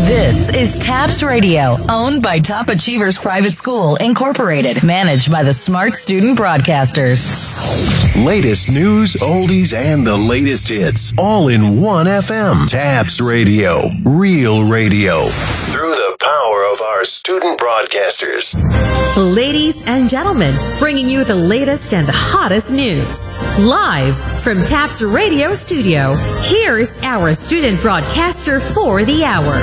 This is TAPS Radio, owned by Top Achievers Private School, Incorporated, managed by the Smart Student Broadcasters. Latest news, oldies, and the latest hits, all in one FM. TAPS Radio, real radio. Through the power of our student broadcasters. Ladies and gentlemen, bringing you the latest and the hottest news. Live from TAPS Radio Studio, here's our student broadcaster for the hour.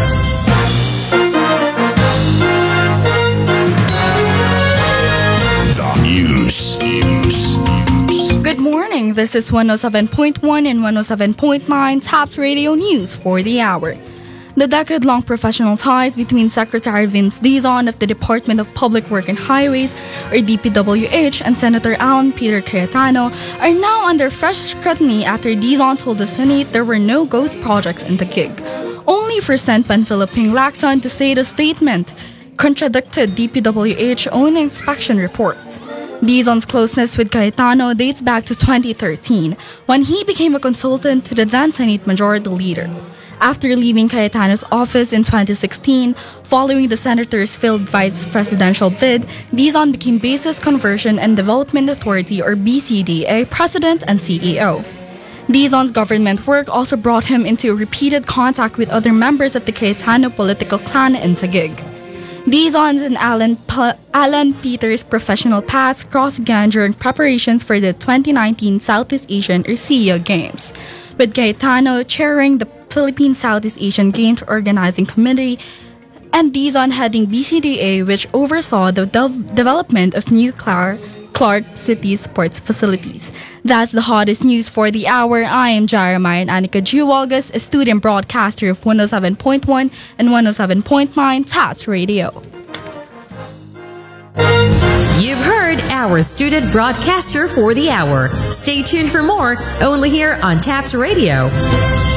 The news. Good morning. This is 107.1 and 107.9 TAPS Radio News for the hour. The decade-long professional ties between Secretary Vince Dizon of the Department of Public Works and Highways, or DPWH, and Senator Alan Peter Cayetano are now under fresh scrutiny after Dizon told the Senate there were no ghost projects in Taguig, only for Sen. Panfilo Ping Lacson to say the statement contradicted DPWH own inspection reports. Dizon's closeness with Cayetano dates back to 2013, when he became a consultant to the then Senate Majority Leader. After leaving Cayetano's office in 2016, following the senator's failed vice presidential bid, Dizon became Basis Conversion and Development Authority, or BCDA, president and CEO. Dizon's government work also brought him into repeated contact with other members of the Cayetano political clan in Taguig. Dizon's and Alan Peters' professional paths crossed again during preparations for the 2019 Southeast Asian or SEA Games, with Cayetano chairing the Philippine Southeast Asian Games Organizing Committee and Dizon heading BCDA, which oversaw the development of new Clark City sports facilities. That's the hottest news for the hour. I am Jeremiah Anika Giwalgas, a student broadcaster of 107.1 and 107.9 TAPS Radio. You've heard our student broadcaster for the hour. Stay tuned for more, only here on TAPS Radio.